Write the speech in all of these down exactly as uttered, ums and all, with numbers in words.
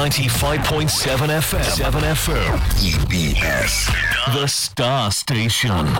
ninety-five point seven F M. seven F M. E B S. The Star Station.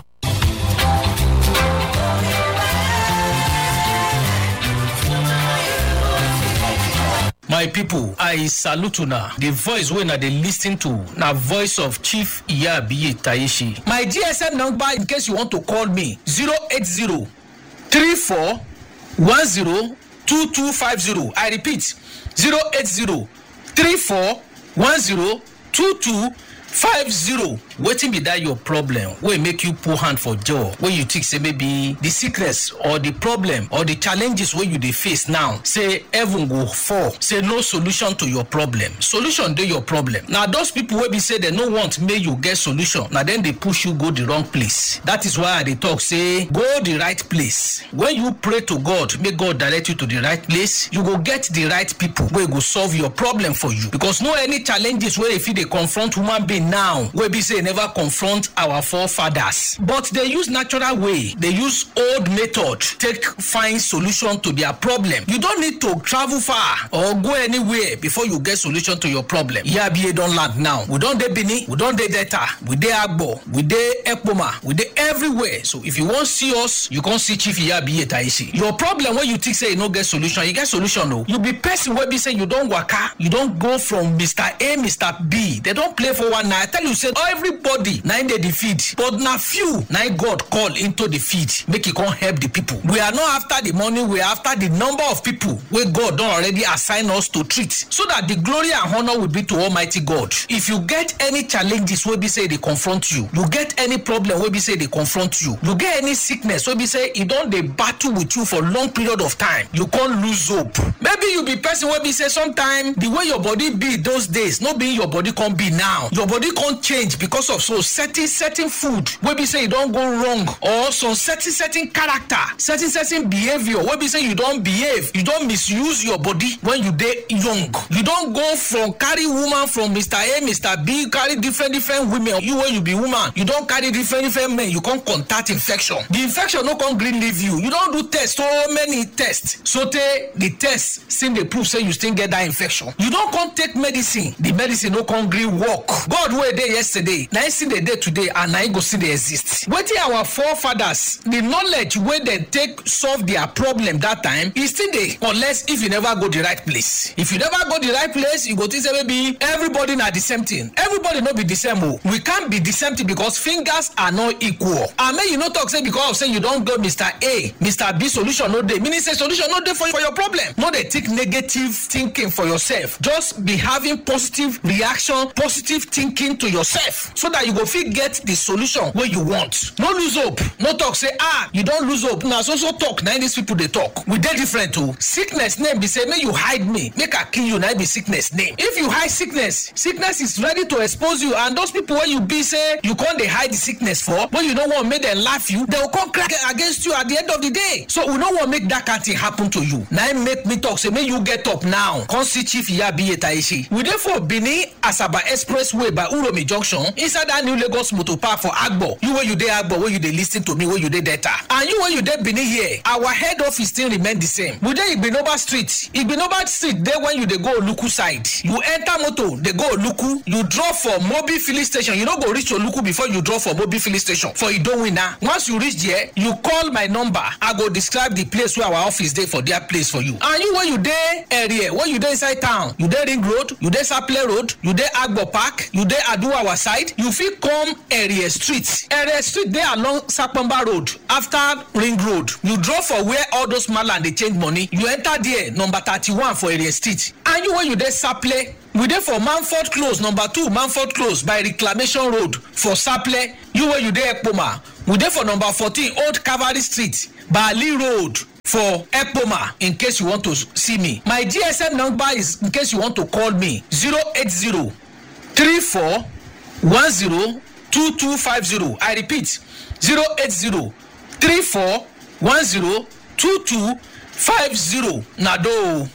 My people, I salute una. The voice wey na dey lis ten to na voice of Chief Iyabiye Taishi. My G S M number in case you want to call me zero eight zero three four one zero two two five zero. I repeat zero eight zero three four one zero two two five zero. Wetin be that your problem wey make you put hand for jaw, wey you think say maybe the sickness or the problem or the challenges wey you dey face now, say heaven go fall, say no solution to your problem. Solution dey your problem. Na those people wey be say they no want make you get solution, na then they push you go the wrong place. That is why I dey talk say go the right place. When you pray to God, make God direct you to the right place, you go get the right people wey go solve your problem for you. Because no any challenges wey if you dey confront human being now, wey be say never confront our forefathers, but they use natural way, they use old method take find solution to their problem. You don't need to travel far or go anywhere before you get solution to your problem. Iyabiye don land now. We don dey Benin, we don dey Delta, we dey Agbo, we dey Ekpoma, we dey everywhere. So if you wan see us, you can see Chief Iyabiye Taishi. Your problem when you think say you no get solution, you get solution no. You be person wey be say you don waka, you don go from Mister A, Mister B. They don't play for one night. I tell you say everybody na in dey defeat, but na few na God call into the feed make e come help the people. We are not after the money, we are after the number of people wey God don already assign us to treat, so that the glory and honor will be to Almighty God. If you get any challenges wey be say they confront you, you get any problem wey be say they confront you, you get any sickness wey be say e don dey battle with you for long period of time, you can't lose hope. Maybe you be person wey be say sometime the way your body be those days, no be your body can be now. Your body can't change because of so certain certain food wey be say you don't go wrong, or some certain certain character, certain certain behavior wey be say you don't behave, you don't misuse your body when you dey young. You don't go from carry woman from Mister A, Mister B, carry different different women. You when you be woman, you don't carry different different men, you can't contact infection. The infection no come green leave you. You don't do test, so many tests. So te the test seem dey prove say you still get that infection. You don't come take medicine, the medicine no come green work. God wey dey yesterday, na see the day today, and na go see they exist. Wetin our forefathers, the knowledge wey they take solve their problem that time, is still there, unless if you never go the right place. If you never go the right place, you go think say maybe everybody na the same thing. Everybody no be the same. Oh. We can't be the same thing because fingers are not equal. And may you not talk say because of say you don't go Mister A, Mister B, solution no dey. Meaning say solution no dey for, for your problem. No dey take negative thinking for yourself. Just be having positive reaction, positive thinking to yourself, so that you go fit get the solution where you want. No lose hope. No talk say ah you don't lose hope. Now so so talk. Now these people they talk. We dey different too. Sickness name be say make you hide me, make I kill you. Now be sickness name. If you hide sickness, sickness is ready to expose you. And those people when you be say you can't they hide the sickness for, when you don't want to make them laugh you, they will come crack against you at the end of the day. So we don't want to make that kind of thing happen to you. Now make me talk say make you get up now. Come see Chief Iyabiye Taishi. We therefore Benin Asaba Expressway by Uromi Junction inside that new Lagos Motor Park for Agbo. You where you dey Agbo, where you dey listen to me, where you dey data. And you where you dey Benin here, our head office still remain the same. We dey Igbinoba Street. Igbinoba Street there when you dey go Oluku side. You enter motor, they go Oluku. You drop for Mobi filling station. You don't go reach Oluku before you drop for Mobi filling station. For you don't win now. Once you reach there, you call my number. I go describe the place where our office dey for their place for you. And you where you dey area, where you dey inside town, you dey Ring Road, you dey Saple Road, you dey Agbo Park, you dey Aduawa side, you fit come area street. Area street dey along Sapamba Road after Ring Road. You drop for where all those maland they change money. You enter there, number thirty-one for area street. And you where you dey Saple, we dey for Manford Close, number two Manford Close by Reclamation Road for Saple. You where you dey Ekpoma, we dey for number fourteen Old Cavalry Street, Bali Road for Ekpoma. In case you want to see me, my G S M number is in case you want to call me zero eight zero three four one zero two two five zero. I repeat zero eight zero three four one zero two two five zero. Nado.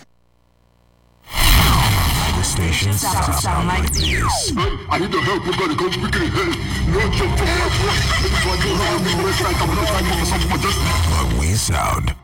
The station sound, sound like this. I need your help. You gotta go quickly. No joke. But we sound